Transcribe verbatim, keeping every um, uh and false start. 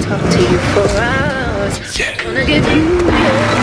talk to you for hours. Yeah. Wanna give you your